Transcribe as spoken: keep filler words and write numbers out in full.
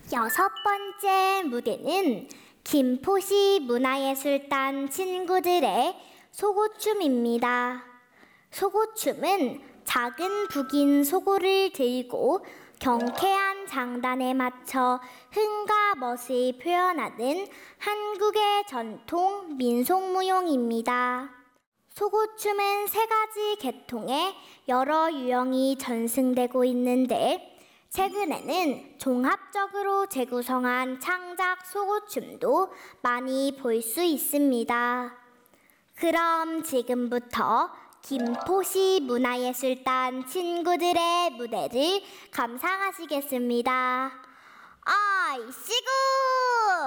여섯 번째 무대는 김포시 문화예술단 친구들의 소고춤입니다. 소고춤은 작은 북인 소고를 들고 경쾌한 장단에 맞춰 흥과 멋을 표현하는 한국의 전통 민속무용입니다. 소고춤은 세 가지 계통의 여러 유형이 전승되고 있는데 최근에는 종합적으로 재구성한 창작 소고춤도 많이 볼 수 있습니다. 그럼 지금부터 김포시 문화예술단 친구들의 무대를 감상하시겠습니다. 아이씨구!